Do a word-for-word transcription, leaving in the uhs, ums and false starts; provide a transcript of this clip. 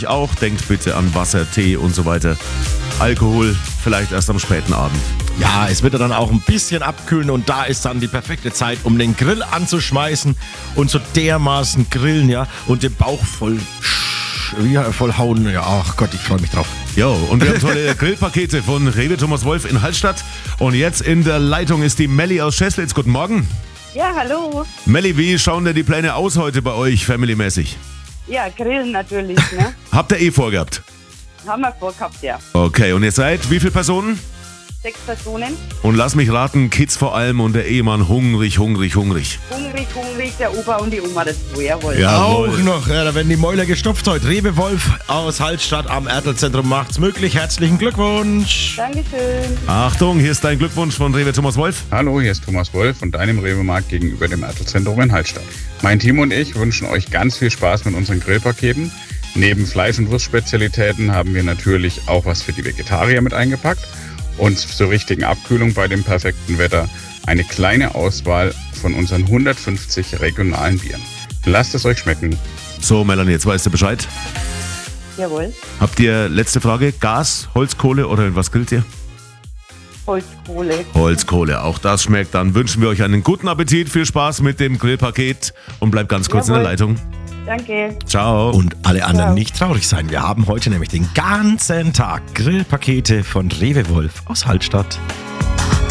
natürlich auch. Denkt bitte an Wasser, Tee und so weiter. Alkohol vielleicht erst am späten Abend. Ja, es wird dann auch ein bisschen abkühlen und da ist dann die perfekte Zeit, um den Grill anzuschmeißen und so dermaßen grillen, ja, und den Bauch voll, ja, voll hauen. Ja, ach Gott, ich freue mich drauf. Jo, und wir haben tolle Grillpakete von Rewe Thomas Wolf in Hallstatt. Und jetzt in der Leitung ist die Melli aus Scheslitz. Guten Morgen. Ja, hallo. Melli, wie schauen denn die Pläne aus heute bei euch, familymäßig? Ja, grillen natürlich, ne? Habt ihr eh vorgehabt? Haben wir vorgehabt, ja. Okay, und ihr seid wie viele Personen? Sechs Personen. Und lass mich raten, Kids vor allem und der Ehemann hungrig, hungrig, hungrig. Hungrig, hungrig, der Opa und die Oma dazu, jawohl. Jawohl. Auch noch, ja, da werden die Mäuler gestopft heute. Rewe Wolf aus Hallstatt am Erdl-Zentrum macht's möglich. Herzlichen Glückwunsch. Dankeschön. Achtung, hier ist dein Glückwunsch von Rewe Thomas Wolf. Hallo, hier ist Thomas Wolf von deinem Rewe-Markt gegenüber dem Erdl-Zentrum in Hallstatt. Mein Team und ich wünschen euch ganz viel Spaß mit unseren Grillpaketen. Neben Fleisch- und Wurstspezialitäten haben wir natürlich auch was für die Vegetarier mit eingepackt. Und zur richtigen Abkühlung bei dem perfekten Wetter eine kleine Auswahl von unseren hundertfünfzig regionalen Bieren. Lasst es euch schmecken. So, Melanie, jetzt weißt du Bescheid. Jawohl. Habt ihr, letzte Frage, Gas, Holzkohle oder in was grillt ihr? Holzkohle. Holzkohle, auch das schmeckt. Dann wünschen wir euch einen guten Appetit, viel Spaß mit dem Grillpaket und bleibt ganz kurz in Jawohl. der Leitung. Danke. Ciao. Und alle anderen Ciao. nicht traurig sein. Wir haben heute nämlich den ganzen Tag Grillpakete von Rewe Wolf aus Hallstatt.